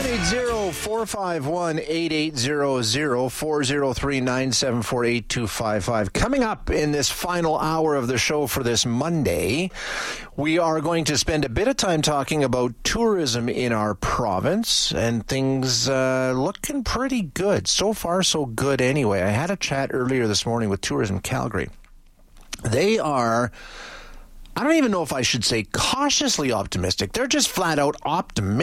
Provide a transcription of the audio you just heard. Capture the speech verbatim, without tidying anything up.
eight zero, four five one, eight eight zero zero, four zero three, nine seven four, eight two five five. Coming up in this final hour of the show for this Monday, we are going to spend a bit of time talking about tourism in our province, and things uh, looking pretty good. So far, so good anyway. I had a chat earlier this morning with Tourism Calgary. They are... I don't even know if I should say cautiously optimistic. They're just flat out optimistic.